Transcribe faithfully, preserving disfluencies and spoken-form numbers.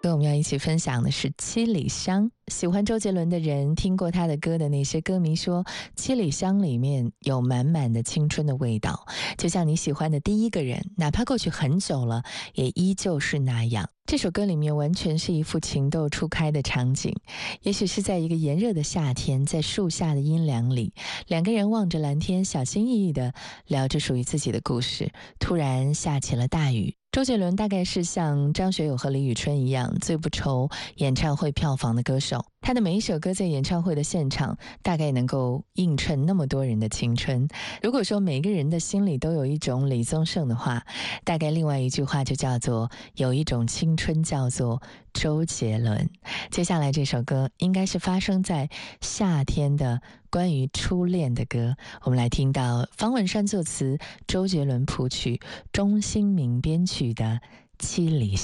歌我们要一起分享的是《七里香》。喜欢周杰伦的人，听过他的歌的那些歌迷说，《七里香》里面有满满的青春的味道，就像你喜欢的第一个人，哪怕过去很久了，也依旧是那样。这首歌里面完全是一幅情窦初开的场景，也许是在一个炎热的夏天，在树下的阴凉里，两个人望着蓝天，小心翼翼地聊着属于自己的故事。突然下起了大雨。周杰伦大概是像张学友和李宇春一样最不愁演唱会票房的歌手，他的每一首歌在演唱会的现场大概能够映衬那么多人的青春。如果说每个人的心里都有一种李宗盛的话，大概另外一句话就叫做有一种青春叫做周杰伦。接下来这首歌应该是发生在夏天的关于初恋的歌，我们来听到方文山作词，周杰伦谱曲，钟兴民编曲的《七里香》。